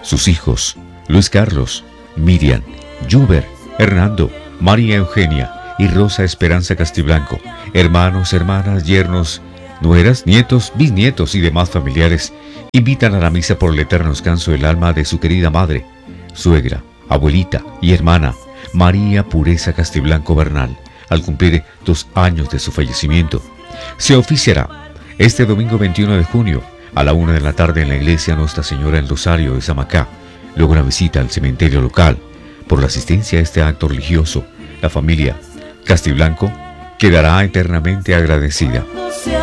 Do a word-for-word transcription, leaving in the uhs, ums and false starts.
sus hijos, Luis Carlos, Miriam, Juber, Hernando, María Eugenia y Rosa Esperanza Castiblanco, hermanos, hermanas, yernos, nueras, nietos, bisnietos y demás familiares, invitan a la misa por el eterno descanso del alma de su querida madre, suegra, abuelita y hermana, María Pureza Castiblanco Bernal, al cumplir dos años de su fallecimiento. Se oficiará este domingo veintiuno de junio a la una de la tarde en la iglesia Nuestra Señora del Rosario de Samacá. Luego una visita al cementerio local. Por la asistencia a este acto religioso, la familia Castiblanco quedará eternamente agradecida.